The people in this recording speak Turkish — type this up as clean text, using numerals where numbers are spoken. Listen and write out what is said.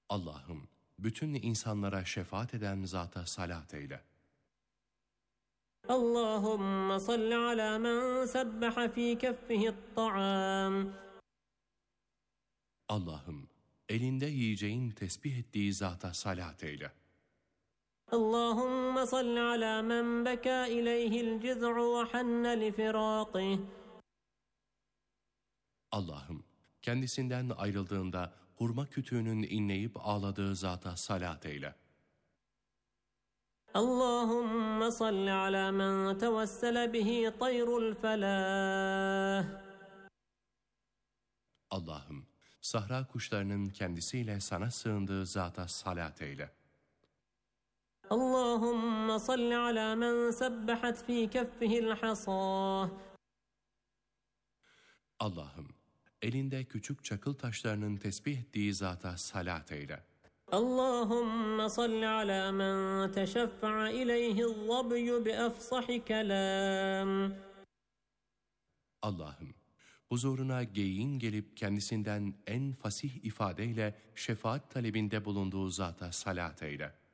Allah'ım, bütün insanlara şefaat eden zata salat eyle. Allahümme salli ala men sebbaha fi keffihi't-ta'am. Allah'ım, elinde yiyeceğin tesbih ettiği zata salat eyle. Allahümme salli ala men beka ileyhi'l ciz'u ve hanne li firaqih. Allah'ım, kendisinden ayrıldığında hurma kütüğünün inleyip ağladığı zata salat eyle. Allahümme salli ala men tevessele bihi tayrul felah. Allah'ım, sahra kuşlarının kendisiyle sana sığındığı zata salat eyle. Allahümme salli ala men sebbahat fi keffihi'l hasah. Allah'ım, elinde küçük çakıl taşlarının tesbih ettiği zata salat eyle. Allahümme salli ala men teşeffa'a ileyhi'l-zabyu bi efsahi kelam. Allah'ım, huzuruna geyiğin gelip kendisinden en fasih ifadeyle şefaat talebinde bulunduğu zata salat eyle.